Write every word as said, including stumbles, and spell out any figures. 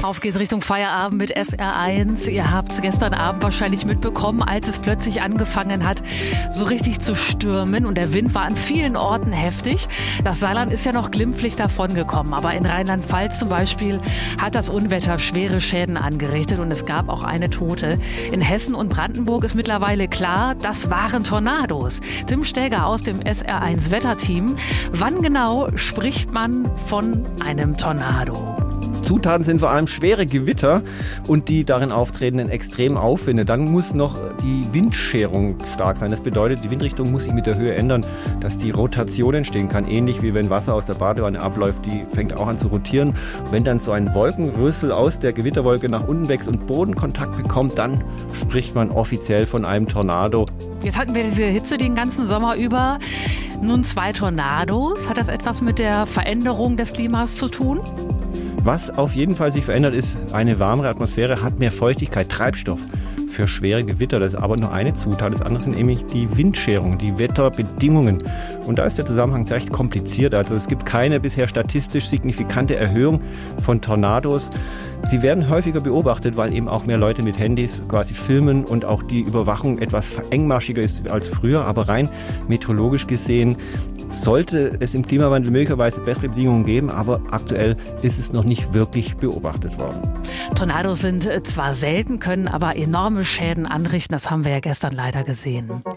Auf geht's Richtung Feierabend mit S R eins. Ihr habt es gestern Abend wahrscheinlich mitbekommen, als es plötzlich angefangen hat, so richtig zu stürmen. Und der Wind war an vielen Orten heftig. Das Saarland ist ja noch glimpflich davongekommen. Aber in Rheinland-Pfalz zum Beispiel hat das Unwetter schwere Schäden angerichtet. Und es gab auch eine Tote. In Hessen und Brandenburg ist mittlerweile klar, das waren Tornados. Tim Stäger aus dem S R eins Wetterteam. Wann genau spricht man von einem Tornado? Zutaten sind vor allem schwere Gewitter und die darin auftretenden extremen Aufwinde. Dann muss noch die Windscherung stark sein. Das bedeutet, die Windrichtung muss sich mit der Höhe ändern, dass die Rotation entstehen kann. Ähnlich wie wenn Wasser aus der Badewanne abläuft, die fängt auch an zu rotieren. Wenn dann so ein Wolkenrüssel aus der Gewitterwolke nach unten wächst und Bodenkontakt bekommt, dann spricht man offiziell von einem Tornado. Jetzt hatten wir diese Hitze den ganzen Sommer über. Nun zwei Tornados. Hat das etwas mit der Veränderung des Klimas zu tun? Was auf jeden Fall sich verändert, ist, eine warmere Atmosphäre hat mehr Feuchtigkeit, Treibstoff für schwere Gewitter. Das ist aber nur eine Zutat. Das andere sind nämlich die Windscherung, die Wetterbedingungen. Und da ist der Zusammenhang recht kompliziert. Also es gibt keine bisher statistisch signifikante Erhöhung von Tornados. Sie werden häufiger beobachtet, weil eben auch mehr Leute mit Handys quasi filmen und auch die Überwachung etwas engmaschiger ist als früher. Aber rein meteorologisch gesehen sollte es im Klimawandel möglicherweise bessere Bedingungen geben, aber aktuell ist es noch nicht wirklich beobachtet worden. Tornados sind zwar selten, können aber enorme Schäden anrichten. Das haben wir ja gestern leider gesehen.